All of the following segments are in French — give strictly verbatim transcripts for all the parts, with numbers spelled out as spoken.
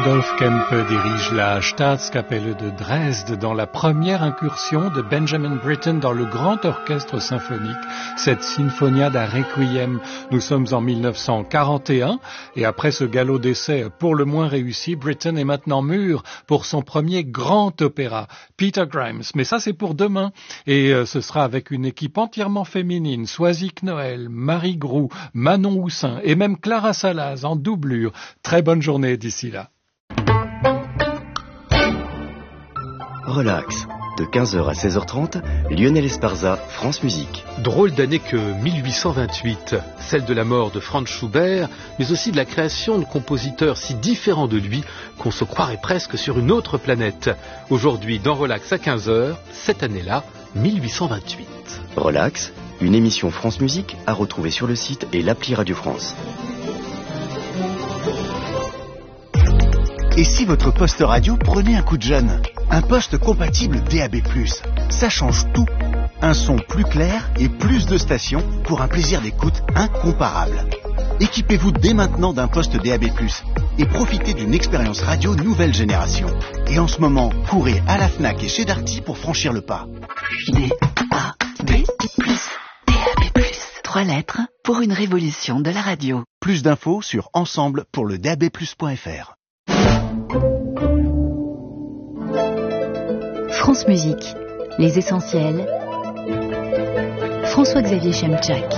Rudolf Kempe dirige la Staatskapelle de Dresde dans la première incursion de Benjamin Britten dans le grand orchestre symphonique, cette Sinfonia da Requiem. Nous sommes en mille neuf cent quarante et un et après ce galop d'essai pour le moins réussi, Britten est maintenant mûr pour son premier grand opéra, Peter Grimes. Mais ça c'est pour demain et euh, ce sera avec une équipe entièrement féminine, Soisic Noël, Marie Groux, Manon Houssin et même Clara Salaz en doublure. Très bonne journée d'ici là. Relax. De quinze heures à seize heures trente, Lionel Esparza, France Musique. Drôle d'année que mille huit cent vingt-huit, celle de la mort de Franz Schubert, mais aussi de la création de compositeurs si différents de lui qu'on se croirait presque sur une autre planète. Aujourd'hui, dans Relax à quinze heures, cette année-là, mille huit cent vingt-huit. Relax, une émission France Musique à retrouver sur le site et l'appli Radio France. Et si votre poste radio prenait un coup de jeune? Un poste compatible D A B plus. Ça change tout. Un son plus clair et plus de stations pour un plaisir d'écoute incomparable. Équipez-vous dès maintenant d'un poste D A B plus et profitez d'une expérience radio nouvelle génération. Et en ce moment, courez à la Fnac et chez Darty pour franchir le pas. D A B plus. D A B plus. Trois lettres pour une révolution de la radio. Plus d'infos sur ensemble pour le D A B plus point F R. France Musique, les essentiels. François-Xavier Chemchak.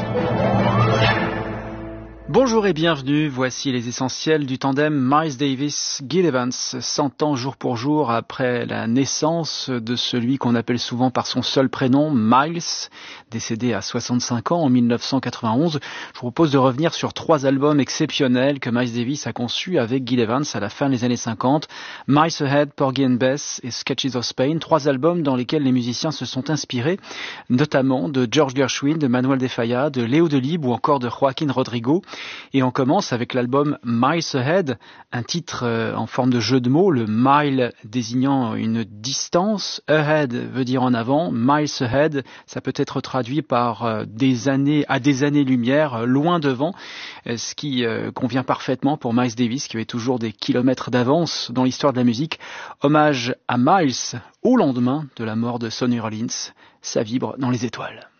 Bonjour et bienvenue, voici les essentiels du tandem Miles Davis-Gil Evans, cent ans jour pour jour après la naissance de celui qu'on appelle souvent par son seul prénom, Miles, décédé à soixante-cinq ans en mille neuf cent quatre-vingt-onze. Je vous propose de revenir sur trois albums exceptionnels que Miles Davis a conçus avec Gil Evans à la fin des années cinquante, Miles Ahead, Porgy and Bess et Sketches of Spain, trois albums dans lesquels les musiciens se sont inspirés, notamment de George Gershwin, de Manuel de Falla, de Léo Delibes ou encore de Joaquín Rodrigo. Et on commence avec l'album Miles Ahead, un titre euh, en forme de jeu de mots, le mile désignant une distance, ahead veut dire en avant, Miles Ahead, ça peut être traduit par euh, des années à des années-lumière, euh, loin devant, euh, ce qui euh, convient parfaitement pour Miles Davis qui avait toujours des kilomètres d'avance dans l'histoire de la musique. Hommage à Miles au lendemain de la mort de Sonny Rollins, ça vibre dans les étoiles.